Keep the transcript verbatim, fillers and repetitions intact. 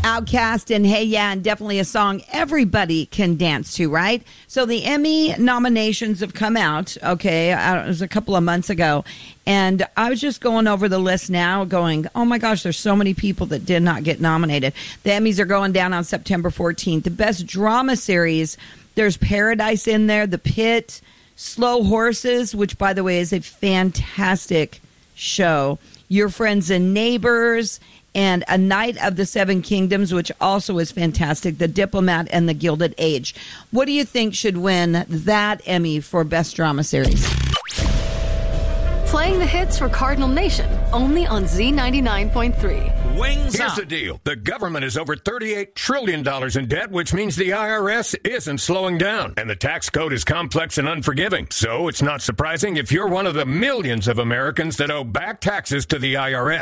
Outkast and Hey Ya, and definitely a song everybody can dance to, right? So the Emmy nominations have come out, okay, it was a couple of months ago, and I was just going over the list now going, oh my gosh, there's so many people that did not get nominated. The Emmys are going down on September fourteenth. The best drama series, there's Paradise in there, The Pit, Slow Horses, which, by the way, is a fantastic show, Your Friends and Neighbors, and A Night of the Seven Kingdoms, which also is fantastic, The Diplomat, and The Gilded Age. What do you think should win that Emmy for Best Drama Series? Playing the hits for Cardinal Nation, only on Z ninety-nine point three. Wings Here's up. The deal. The government is over thirty-eight trillion dollars in debt, which means the I R S isn't slowing down. And the tax code is complex and unforgiving. So it's not surprising if you're one of the millions of Americans that owe back taxes to the I R S.